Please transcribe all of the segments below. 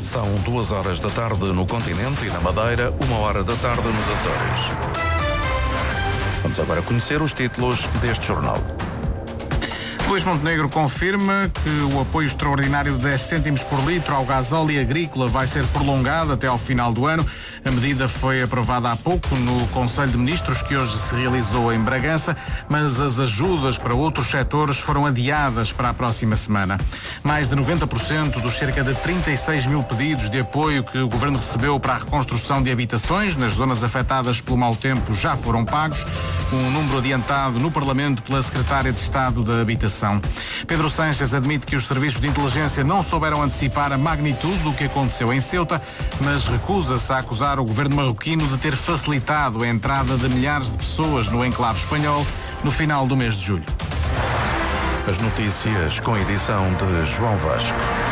São 2h da tarde no continente e na Madeira, 1h da tarde nos Açores. Vamos agora conhecer os títulos deste jornal. Luís Montenegro confirma que o apoio extraordinário de 10 cêntimos por litro ao gasóleo agrícola vai ser prolongado até ao final do ano. A medida foi aprovada há pouco no Conselho de Ministros, que hoje se realizou em Bragança, mas as ajudas para outros setores foram adiadas para a próxima semana. Mais de 90% dos cerca de 36 mil pedidos de apoio que o Governo recebeu para a reconstrução de habitações nas zonas afetadas pelo mau tempo já foram pagos, um número adiantado no Parlamento pela Secretária de Estado da Habitação. Pedro Sánchez admite que os serviços de inteligência não souberam antecipar a magnitude do que aconteceu em Ceuta, mas recusa-se a acusar o governo marroquino de ter facilitado a entrada de milhares de pessoas no enclave espanhol no final do mês de julho. As notícias com edição de João Vasco.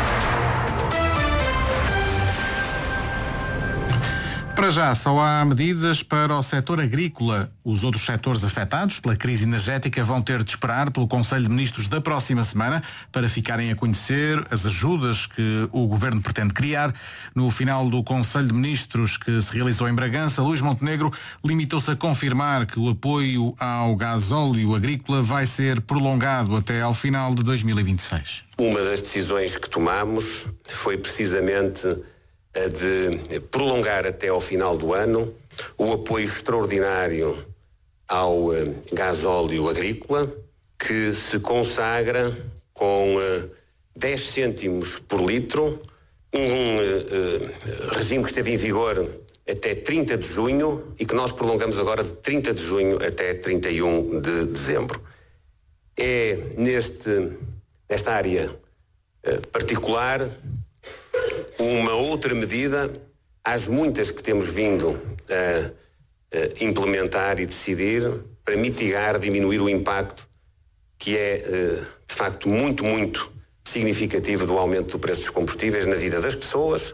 Para já, só há medidas para o setor agrícola. Os outros setores afetados pela crise energética vão ter de esperar pelo Conselho de Ministros da próxima semana para ficarem a conhecer as ajudas que o Governo pretende criar. No final do Conselho de Ministros que se realizou em Bragança, Luís Montenegro limitou-se a confirmar que o apoio ao gasóleo agrícola vai ser prolongado até ao final de 2026. Uma das decisões que tomamos foi precisamente a de prolongar até ao final do ano o apoio extraordinário ao gasóleo agrícola, que se consagra com 10 cêntimos por litro, um regime que esteve em vigor até 30 de junho e que nós prolongamos agora de 30 de junho até 31 de dezembro. É nesta área particular uma outra medida, às muitas que temos vindo a implementar e decidir, para mitigar, diminuir o impacto que é, de facto, muito, muito significativo do aumento do preço dos combustíveis na vida das pessoas.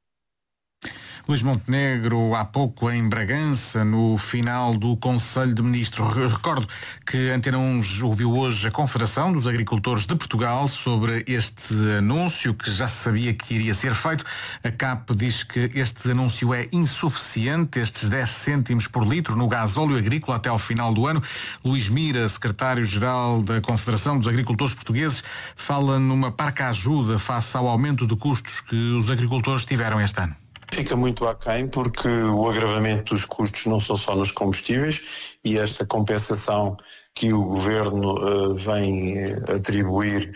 Luís Montenegro, há pouco em Bragança, no final do Conselho de Ministros. Recordo que a Antena 1 ouviu hoje a Confederação dos Agricultores de Portugal sobre este anúncio, que já se sabia que iria ser feito. A CAP diz que este anúncio é insuficiente, estes 10 cêntimos por litro no gasóleo agrícola até ao final do ano. Luís Mira, secretário-geral da Confederação dos Agricultores Portugueses, fala numa parca ajuda face ao aumento de custos que os agricultores tiveram este ano. Fica muito aquém, porque o agravamento dos custos não são só nos combustíveis, e esta compensação que o Governo vem atribuir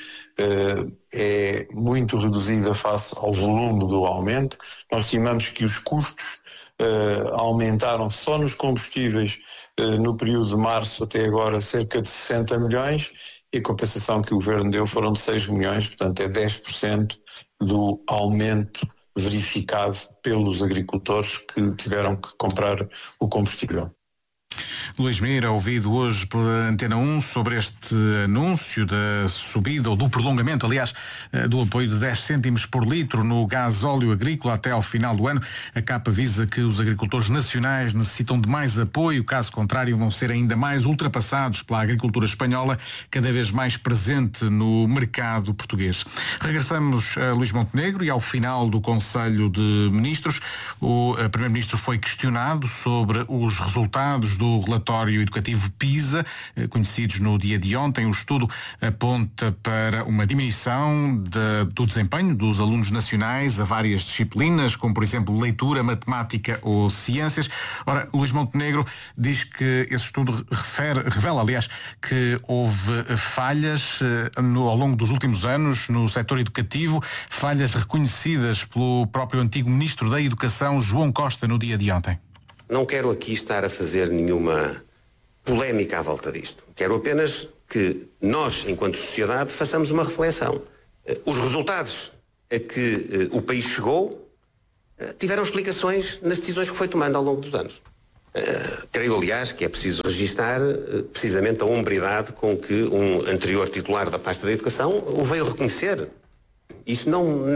é muito reduzida face ao volume do aumento. Nós estimamos que os custos aumentaram só nos combustíveis no período de março até agora cerca de 60 milhões, e a compensação que o Governo deu foram de 6 milhões, portanto é 10% do aumento verificado pelos agricultores que tiveram que comprar o combustível. Luís Mira, ouvido hoje pela Antena 1 sobre este anúncio da subida, ou do prolongamento, aliás, do apoio de 10 cêntimos por litro no gasóleo agrícola até ao final do ano. A CAP avisa que os agricultores nacionais necessitam de mais apoio, caso contrário vão ser ainda mais ultrapassados pela agricultura espanhola, cada vez mais presente no mercado português. Regressamos a Luís Montenegro e ao final do Conselho de Ministros, o Primeiro-Ministro foi questionado sobre os resultados do relatório educativo PISA, conhecidos no dia de ontem. O estudo aponta para uma diminuição do desempenho dos alunos nacionais a várias disciplinas, como por exemplo leitura, matemática ou ciências. Ora, Luís Montenegro diz que esse estudo revela, aliás, que houve falhas ao longo dos últimos anos no setor educativo, falhas reconhecidas pelo próprio antigo Ministro da Educação, João Costa, no dia de ontem. Não quero aqui estar a fazer nenhuma polémica à volta disto. Quero apenas que nós, enquanto sociedade, façamos uma reflexão. Os resultados a que o país chegou tiveram explicações nas decisões que foi tomando ao longo dos anos. Creio, aliás, que é preciso registar precisamente a hombridade com que um anterior titular da pasta da Educação o veio reconhecer. Isso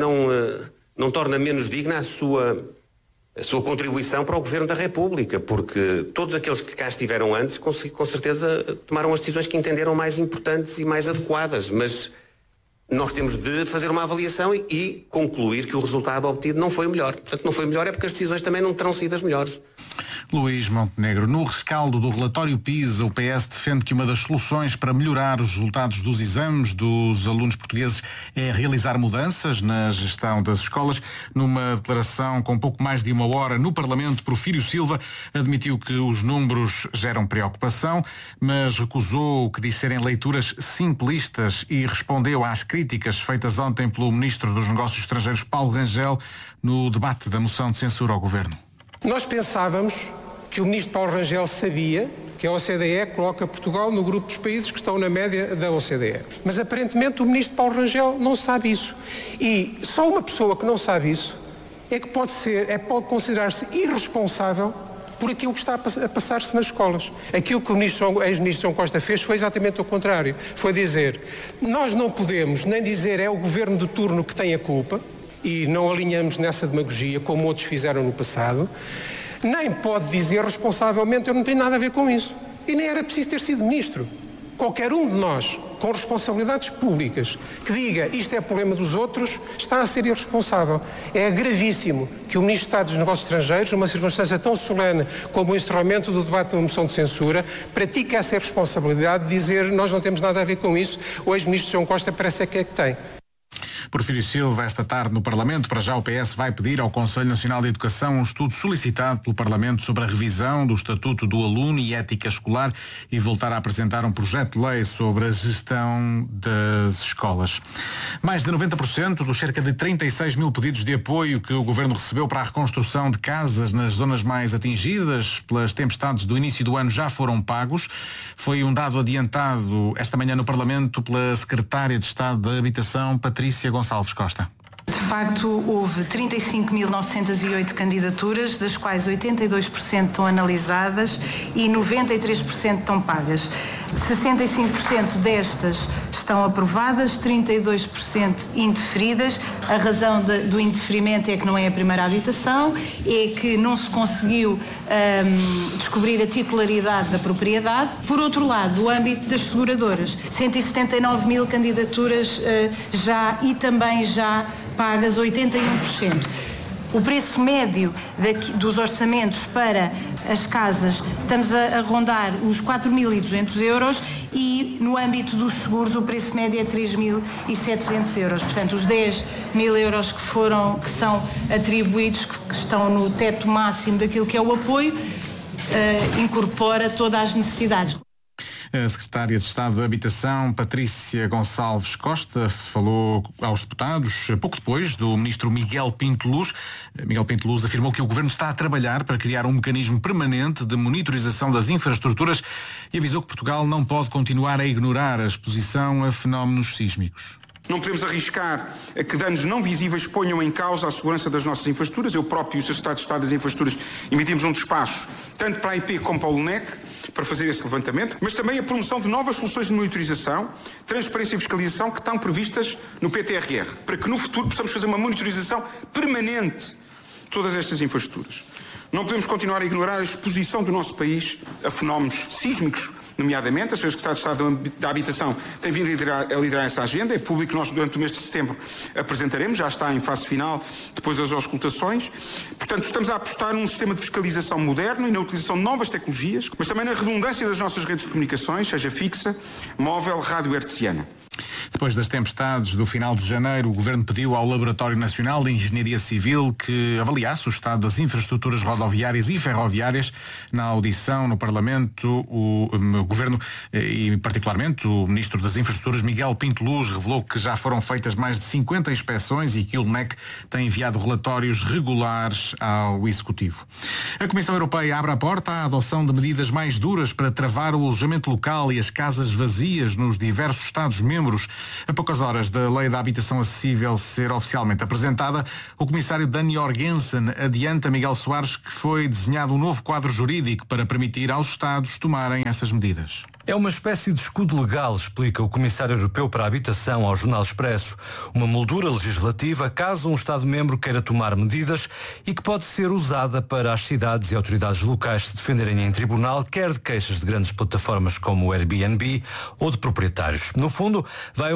não torna menos digna a sua contribuição para o Governo da República, porque todos aqueles que cá estiveram antes, com certeza, tomaram as decisões que entenderam mais importantes e mais adequadas, mas nós temos de fazer uma avaliação e concluir que o resultado obtido não foi o melhor. Portanto, não foi o melhor é porque as decisões também não terão sido as melhores. Luís Montenegro, no rescaldo do relatório PISA, o PS defende que uma das soluções para melhorar os resultados dos exames dos alunos portugueses é realizar mudanças na gestão das escolas. Numa declaração com pouco mais de uma hora no Parlamento, Porfírio Silva admitiu que os números geram preocupação, mas recusou o que diz serem leituras simplistas e respondeu às críticas feitas ontem pelo Ministro dos Negócios Estrangeiros, Paulo Rangel, no debate da moção de censura ao Governo. Nós pensávamos que o Ministro Paulo Rangel sabia que a OCDE coloca Portugal no grupo dos países que estão na média da OCDE. Mas aparentemente o Ministro Paulo Rangel não sabe isso. E só uma pessoa que não sabe isso é que pode considerar-se irresponsável por aquilo que está a passar-se nas escolas. Aquilo que o ex-ministro João Costa fez foi exatamente o contrário. Foi dizer, nós não podemos nem dizer é o governo de turno que tem a culpa, e não alinhamos nessa demagogia, como outros fizeram no passado, nem pode dizer responsavelmente eu não tenho nada a ver com isso. E nem era preciso ter sido ministro. Qualquer um de nós, com responsabilidades públicas, que diga isto é problema dos outros, está a ser irresponsável. É gravíssimo que o Ministro de Estado dos Negócios Estrangeiros, numa circunstância tão solene como o encerramento do debate de uma moção de censura, pratique essa irresponsabilidade de dizer nós não temos nada a ver com isso. O ex-ministro João Costa parece que é que tem. Porfírio Silva, esta tarde no Parlamento, para já o PS vai pedir ao Conselho Nacional de Educação um estudo solicitado pelo Parlamento sobre a revisão do Estatuto do Aluno e ética escolar e voltar a apresentar um projeto de lei sobre a gestão das escolas. Mais de 90% dos cerca de 36 mil pedidos de apoio que o Governo recebeu para a reconstrução de casas nas zonas mais atingidas pelas tempestades do início do ano já foram pagos. Foi um dado adiantado esta manhã no Parlamento pela Secretária de Estado da Habitação, Patrícia Gonçalves Costa. De facto, houve 35.908 candidaturas, das quais 82% estão analisadas e 93% estão pagas. 65% destas estão aprovadas, 32% indeferidas. A razão do indeferimento é que não é a primeira habitação, é que não se conseguiu descobrir a titularidade da propriedade. Por outro lado, o âmbito das seguradoras, 179 mil candidaturas já e também já pagas 81%. O preço médio dos orçamentos para as casas, estamos a rondar os 4.200 euros e no âmbito dos seguros o preço médio é 3.700 euros. Portanto, os 10 mil euros que são atribuídos, que estão no teto máximo daquilo que é o apoio, incorpora todas as necessidades. A Secretária de Estado da Habitação, Patrícia Gonçalves Costa, falou aos deputados pouco depois do ministro Miguel Pinto Luz. Miguel Pinto Luz afirmou que o Governo está a trabalhar para criar um mecanismo permanente de monitorização das infraestruturas e avisou que Portugal não pode continuar a ignorar a exposição a fenómenos sísmicos. Não podemos arriscar a que danos não visíveis ponham em causa a segurança das nossas infraestruturas. Eu próprio e o Secretário de Estado das Infraestruturas emitimos um despacho, tanto para a IP como para o LNEC, para fazer esse levantamento, mas também a promoção de novas soluções de monitorização, transparência e fiscalização que estão previstas no PTRR, para que no futuro possamos fazer uma monitorização permanente de todas estas infraestruturas. Não podemos continuar a ignorar a exposição do nosso país a fenómenos sísmicos, nomeadamente, a Sra. Secretária de Estado da Habitação tem vindo a liderar essa agenda. É público que nós, durante o mês de setembro, apresentaremos, já está em fase final, depois das auscultações. Portanto, estamos a apostar num sistema de fiscalização moderno e na utilização de novas tecnologias, mas também na redundância das nossas redes de comunicações, seja fixa, móvel, rádio hertziana. Depois das tempestades do final de janeiro, o Governo pediu ao Laboratório Nacional de Engenharia Civil que avaliasse o estado das infraestruturas rodoviárias e ferroviárias. Na audição no Parlamento, o Governo e particularmente o Ministro das Infraestruturas, Miguel Pinto Luz, revelou que já foram feitas mais de 50 inspeções e que o LNEC tem enviado relatórios regulares ao Executivo. A Comissão Europeia abre a porta à adoção de medidas mais duras para travar o alojamento local e as casas vazias nos diversos Estados-membros. A poucas horas da Lei da Habitação Acessível ser oficialmente apresentada, o Comissário Dani Jorgensen adianta a Miguel Soares que foi desenhado um novo quadro jurídico para permitir aos Estados tomarem essas medidas. É uma espécie de escudo legal, explica o Comissário Europeu para a Habitação ao Jornal Expresso. Uma moldura legislativa caso um Estado-membro queira tomar medidas e que pode ser usada para as cidades e autoridades locais se defenderem em tribunal, quer de queixas de grandes plataformas como o Airbnb ou de proprietários. No fundo, vai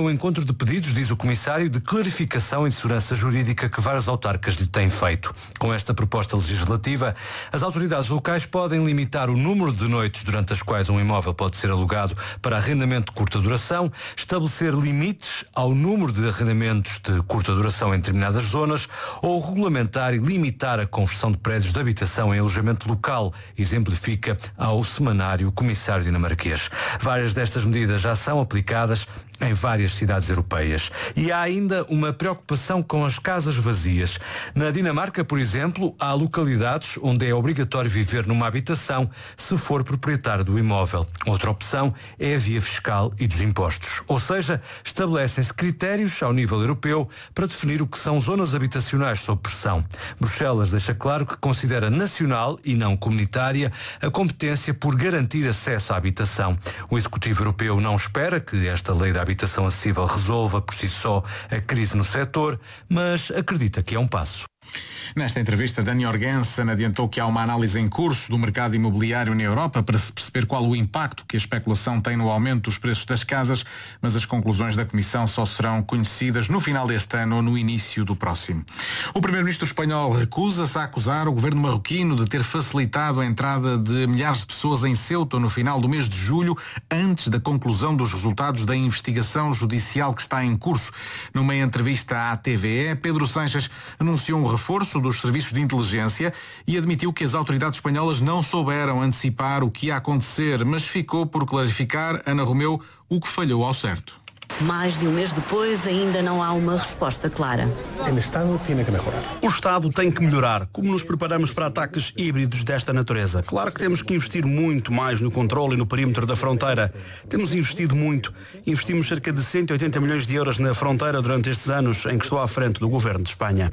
ao encontro de pedidos, diz o Comissário, de clarificação e de segurança jurídica que vários autarcas lhe têm feito. Com esta proposta legislativa, as autoridades locais podem limitar o número de noites durante as quais um imóvel pode ser alugado para arrendamento de curta duração, estabelecer limites ao número de arrendamentos de curta duração em determinadas zonas ou regulamentar e limitar a conversão de prédios de habitação em alojamento local, exemplifica ao semanário Comissário dinamarquês. Várias destas medidas já são aplicadas em várias cidades europeias. E há ainda uma preocupação com as casas vazias. Na Dinamarca, por exemplo, há localidades onde é obrigatório viver numa habitação se for proprietário do imóvel. Outra opção é a via fiscal e dos impostos. Ou seja, estabelecem-se critérios ao nível europeu para definir o que são zonas habitacionais sob pressão. Bruxelas deixa claro que considera nacional e não comunitária a competência por garantir acesso à habitação. O Executivo Europeu não espera que esta lei da habitação acessível resolva por si só a crise no setor, mas acredita que é um passo. Nesta entrevista, Dani Jorgensen adiantou que há uma análise em curso do mercado imobiliário na Europa para se perceber qual o impacto que a especulação tem no aumento dos preços das casas, mas as conclusões da Comissão só serão conhecidas no final deste ano ou no início do próximo. O Primeiro-Ministro espanhol recusa-se a acusar o governo marroquino de ter facilitado a entrada de milhares de pessoas em Ceuta no final do mês de julho, antes da conclusão dos resultados da investigação judicial que está em curso. Numa entrevista à TVE, Pedro Sánchez anunciou um reforço dos serviços de inteligência e admitiu que as autoridades espanholas não souberam antecipar o que ia acontecer, mas ficou por clarificar, Ana Romeu, o que falhou ao certo. Mais de um mês depois, ainda não há uma resposta clara. O Estado tem que melhorar. O Estado tem que melhorar. Como nos preparamos para ataques híbridos desta natureza? Claro que temos que investir muito mais no controle e no perímetro da fronteira. Temos investido muito. Investimos cerca de 180 milhões de euros na fronteira durante estes anos em que estou à frente do Governo de Espanha.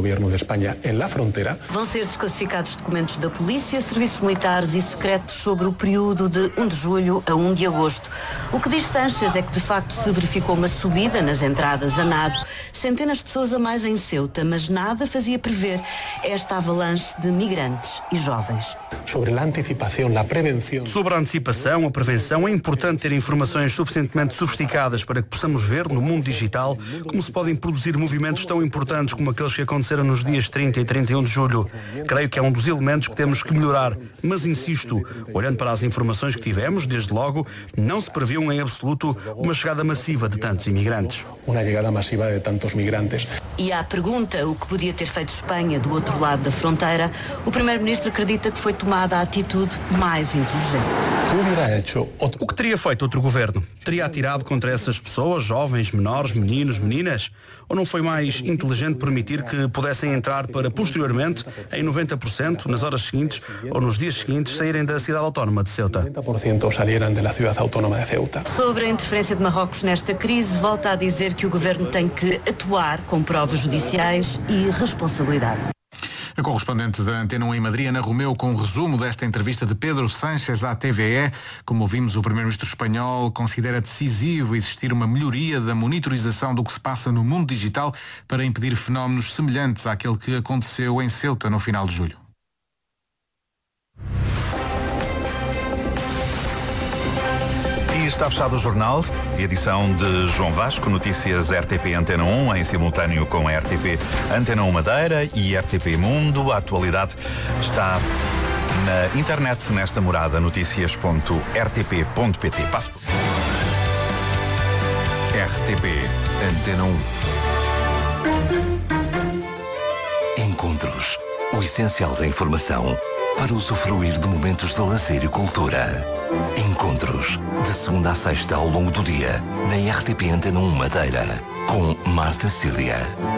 Vão ser desclassificados documentos da polícia, serviços militares e secretos sobre o período de 1 de julho a 1 de agosto. O que diz Sánchez é que, de facto, se verificou uma subida nas entradas a nado, centenas de pessoas a mais em Ceuta, mas nada fazia prever esta avalanche de migrantes e jovens. Sobre a antecipação, a prevenção, é importante ter informações suficientemente sofisticadas para que possamos ver no mundo digital como se podem produzir movimentos tão importantes como aqueles que aconteceram nos dias 30 e 31 de julho. Creio que é um dos elementos que temos que melhorar, mas insisto, olhando para as informações que tivemos, desde logo, não se previu em absoluto uma chegada massiva de tantos imigrantes. E à pergunta o que podia ter feito Espanha do outro lado da fronteira, o Primeiro-Ministro acredita que foi tomada a atitude mais inteligente. O que teria feito outro governo? Teria atirado contra essas pessoas, jovens, menores, meninos, meninas? Ou não foi mais inteligente permitir que pudessem entrar para, posteriormente, em 90%, nas horas seguintes ou nos dias seguintes, saírem da cidade autónoma de Ceuta? Sobre a interferência de Marrocos nesta crise, volta a dizer que o governo tem que atuar com provas judiciais e responsabilidade. A correspondente da Antena 1 em Madrid, Ana Romeu, com um resumo desta entrevista de Pedro Sánchez à TVE. Como ouvimos, o Primeiro-Ministro espanhol considera decisivo existir uma melhoria da monitorização do que se passa no mundo digital para impedir fenómenos semelhantes àquele que aconteceu em Ceuta no final de julho. E está fechado o jornal, edição de João Vasco, notícias RTP Antena 1, em simultâneo com a RTP Antena 1 Madeira e RTP Mundo. A atualidade está na internet, nesta morada, noticias.rtp.pt. Passo. RTP Antena 1. Encontros, o essencial da informação para usufruir de momentos de lazer e cultura. Encontros, de segunda a sexta ao longo do dia, na RTP Antena 1 Madeira, com Marta Cília.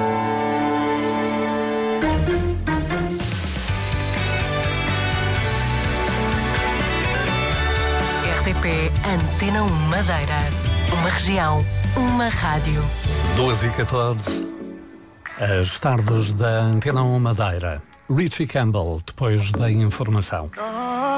RTP Antena 1 Madeira, uma região, uma rádio. 2h14, as tardes da Antena 1 Madeira. Richie Campbell, depois da informação.